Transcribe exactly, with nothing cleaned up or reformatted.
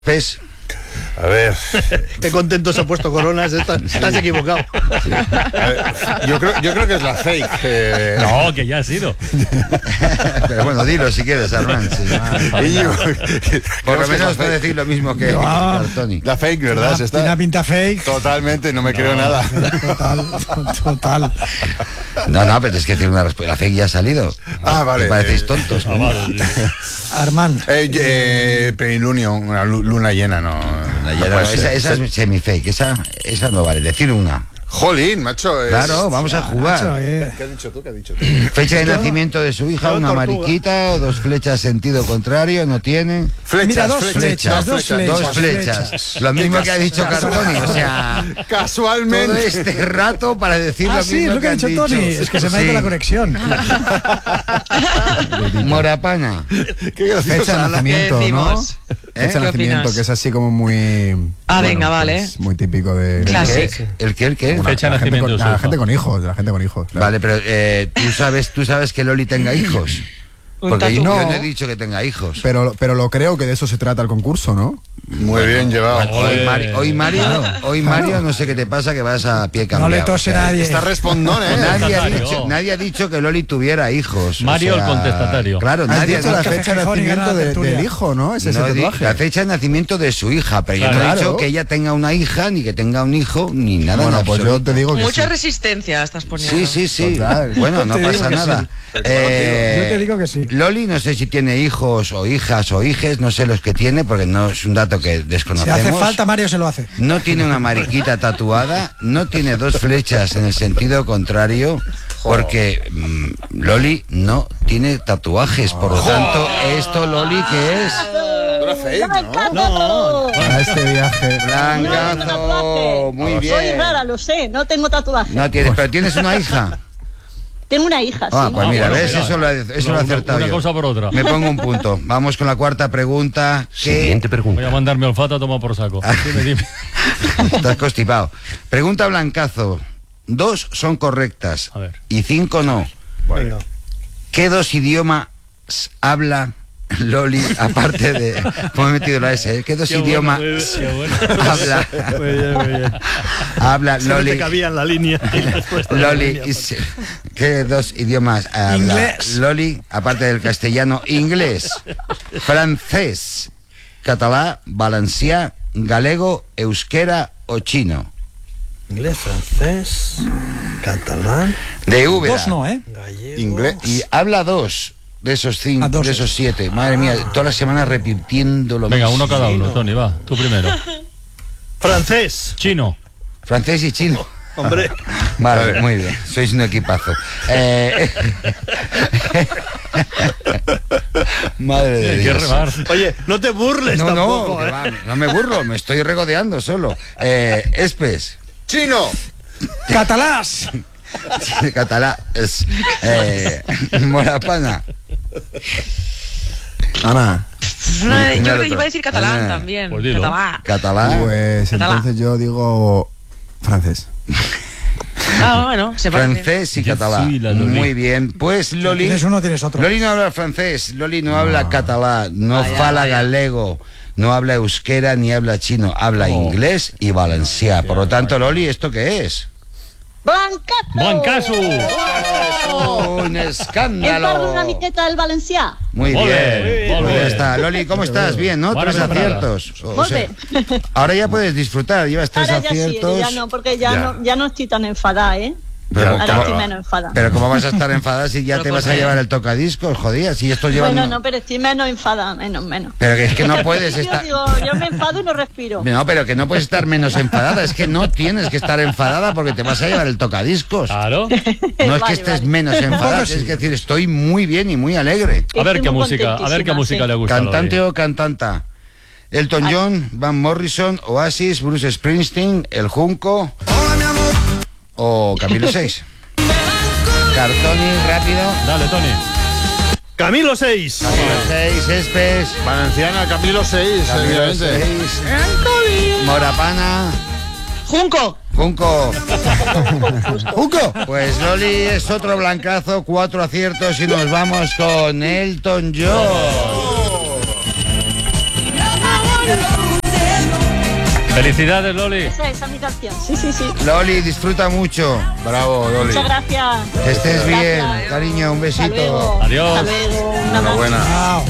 Pes. A ver. Qué contento se ha puesto Coronas. Estás, estás equivocado. A ver, yo, creo, yo creo que es la fake. Eh... No, que ya ha sido. Pero bueno, dilo si quieres, Armand. Sí. Por lo menos no decir lo mismo que no. Cartoni. La fake, ¿verdad? Tiene Está... una pinta fake. Totalmente, no me no. creo nada. Total, total. No, no, pero es que decir una respuesta. La fake ya ha salido. Ah, vale. Me parecéis tontos. Ah, vale. Armand. Eh, eh, plenilunio, una luna llena, no. No, ya no, esa, esa es semi-fake. Esa, esa no vale. Decir una. Jolín, macho. Es... Claro, vamos a jugar. Macho, eh. ¿Qué has dicho tú? ¿Qué has dicho tú? Fecha de nacimiento de su hija, una mariquita, o dos flechas sentido contrario, no tiene. Flechas, Mira, dos flechas, flechas, dos flechas. Dos flechas. Lo mismo que ha dicho Cartoni, o sea, casualmente. todo este rato para decir Ah, lo sí, mismo es lo que ha han dicho Tony. Es que se me ha ido Sí. la conexión. Morapana. Qué graciosa. Fecha de la- nacimiento, ¿Qué ¿no? decimos? ¿Eh? Fecha de ¿Qué nacimiento, opinas? que es así como muy... Ah, venga, vale. pues, muy típico de... Claro. ¿El sí. qué? ¿El qué? ¿El qué? Una- Fecha de la gente nacimiento con- de su La hija. gente con hijos, la gente con hijos. claro. Vale, pero eh, ¿tú, sabes, tú sabes que Loli tenga hijos. Un Porque yo tatu. no. No. he dicho que tenga hijos. Pero, pero lo creo que de eso se trata el concurso, ¿no? Muy bien llevado. Hoy, Ole. Mari- hoy Mario, hoy Mario, no sé qué te pasa, que vas a pie No cambiado. le tose o sea, nadie. Está respondón, ¿eh? Nadie ha, Contestatario. dicho, nadie ha dicho que Loli tuviera hijos. o Mario sea, el contestatario. Claro, Has nadie dicho ha la dicho. Café fecha de Gijón y nacimiento gana la de- tertulia. del hijo, ¿no? Ese es No el di- tatuaje. la fecha de nacimiento de su hija, pero yo no he Claro. dicho que ella tenga una hija, ni que tenga un hijo, ni nada. Bueno, en pues yo absoluto. te digo que Mucha sí. resistencia estás poniendo. Sí, sí, sí. Total. Bueno, no Te digo pasa que nada. sí. Eh, Yo te digo que sí. Loli, no sé si tiene hijos o hijas o hijes, no sé los que tiene, porque no es un dato que Si desconocemos. hace falta, Mario se lo hace. No tiene una mariquita tatuada, no tiene dos flechas en el sentido contrario, porque mm, Loli no tiene tatuajes. Por lo tanto, ¿esto, Loli, qué es? Era fake, ¿no? No. A este viaje. Blancazo, muy Soy bien. rara, lo sé, no tengo tatuaje. No tienes, pero tienes una hija. Tengo una hija, Ah, sí. pues Ah, mira, bueno, ¿ves? mira. Eso lo he, eso lo he Una- acertado una yo. cosa por otra. Me pongo un punto. Vamos con la cuarta pregunta. ¿Qué? Voy a mandarme olfato a tomar por saco. Dime, dime. Estás constipado. Pregunta Blancazo. Dos son correctas A ver. y cinco no. Venga. ¿Qué dos idiomas habla Loli, aparte de... ¿Cómo he metido la S? ¿eh? ¿Qué dos Qué bueno, idiomas muy bien, qué bueno. habla, Muy bien, muy bien. habla Solo te Loli? cabía en la línea. y después de la Loli, línea. y se- ¿qué dos idiomas habla Inglés. Loli, aparte del castellano? Inglés, francés, catalán, valencià, galego, euskera o chino. Inglés, francés, catalán, De V. Dos no, ¿eh? gallego. Inglés. Y habla dos de esos cinco, Ah, dos. de esos siete. Madre mía, todas las semanas repitiendo lo Venga, mismo. uno cada uno. Tony, va. Tú primero. Francés. Chino. Francés y chino. Hombre, Vale, muy bien. Sois un equipazo. Eh, Madre de Hay que Dios. remar. oye, no te burles No, tampoco, no, que ¿eh? va, no me burlo, me estoy regodeando solo. Eh, Espes, ¡Chino! Catalás. catalá, es, eh, Morapana. Ana, No, yo Mira creo que otro. iba a decir catalán Ah, también. pues dilo. Catalán. Catalá. pues Catalán. entonces yo digo francés. Ah, bueno, se parece. Francés y Yo catalán. fui la Loli. Muy bien. Pues Loli. Tienes uno, tienes otro. Loli no habla francés, Loli no habla catalán, no Vaya, fala vaya. galego, no habla euskera ni habla chino, habla Oh. inglés y valencià. Por lo tanto, Loli, ¿esto qué es? ¡Blancazo! ¡Blancazo! Un Em parlo una escándalo. miqueta del valencià. Muy Molt bien. bé, molt Pues bé. ya está. Loli, ¿cómo estás? Bien, ¿no? Buena Tres temporada. aciertos. O Molt sea, bé. ahora ya puedes disfrutar, llevas tres Ahora ya sí, aciertos. ya no, porque ya, Ya. No, ya no estoy tan enfadada, ¿eh? Pero, Ahora ¿cómo, estoy menos enfadada. pero ¿cómo vas a estar enfadada si ya Pero te ¿por vas a qué? llevar el tocadiscos? Jodía, si esto lleva... Bueno, no, pero estoy menos enfadada, menos, menos. Pero que es que no puedes Yo estar... digo, yo me enfado y no respiro. No, pero que no puedes estar menos enfadada, es que no tienes que estar enfadada porque te vas a llevar el tocadiscos. Claro. No es que Vale, estés vale. menos enfadada, es que decir, estoy muy bien y muy alegre. A ver Estoy qué muy música, a ver qué contentísima, música sí. le gusta. a Loli. ¿Cantante o cantanta? Elton John, Van Morrison, Oasis, Bruce Springsteen, El Junco o Camilo seis. Cartoni, rápido. Dale, Tony. Camilo seis. Camilo seis, Espes. Valenciana, Camilo seis, Camilo evidentemente. seis. Morapana. Junco. Junco. Junco. Pues Loli es otro blancazo, cuatro aciertos y nos vamos con Elton John. Felicidades, Loli. Esa, esa es mi canción. Sí, sí, sí. Loli, disfruta mucho. Bravo, Loli. Muchas gracias. Que estés bien, Gracias. cariño, un Hasta besito. luego. Adiós. Hasta luego. Una Enhorabuena. Chao.